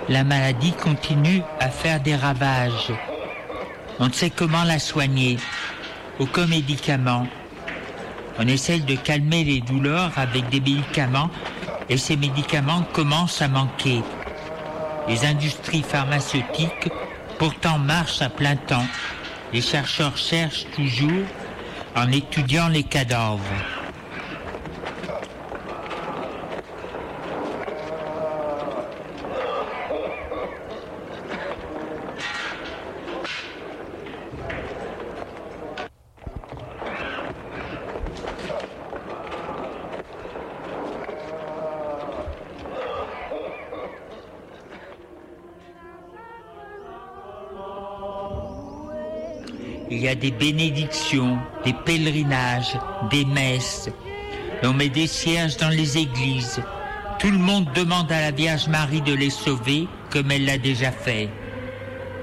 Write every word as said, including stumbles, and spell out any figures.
la maladie continue à faire des ravages. On ne sait comment la soigner, aucun médicament. On essaye de calmer les douleurs avec des médicaments et ces médicaments commencent à manquer. Les industries pharmaceutiques pourtant marchent à plein temps. Les chercheurs cherchent toujours en étudiant les cadavres. Il y a des bénédictions, des pèlerinages, des messes. On met des cierges dans les églises. Tout le monde demande à la Vierge Marie de les sauver, comme elle l'a déjà fait.